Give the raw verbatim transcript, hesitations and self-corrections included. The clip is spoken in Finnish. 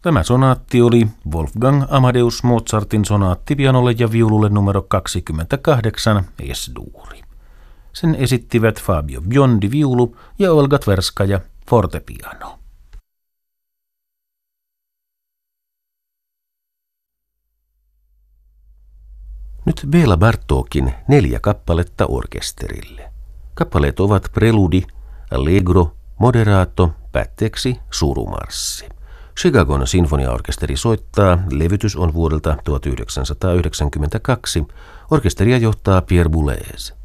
Tämä sonaatti oli Wolfgang Amadeus Mozartin sonaatti pianolle ja viululle numero kaksikymmentäkahdeksan Es-duuri. Sen esittivät Fabio Biondi viulu ja Olga Tverskaja fortepiano. Nyt Béla Bartókin neljä kappaletta orkesterille. Kappaleet ovat preludi, allegro, moderato, päätteeksi surumarssi. Chicagon sinfoniaorkesteri soittaa, levytys on vuodelta tuhatyhdeksänsataayhdeksänkymmentäkaksi, orkesteria johtaa Pierre Boulez.